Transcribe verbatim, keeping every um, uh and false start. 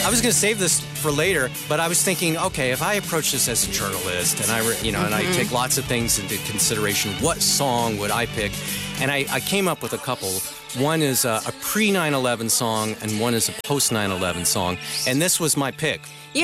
I was going to save this for later, but I was thinking, okay, if I approach this as a journalist and I, re- you know, mm-hmm. and I take lots of things into consideration, what song would I pick? And I, I came up with a couple. One is a, a pre nine eleven song, and one is a post nine eleven song, and this was my pick.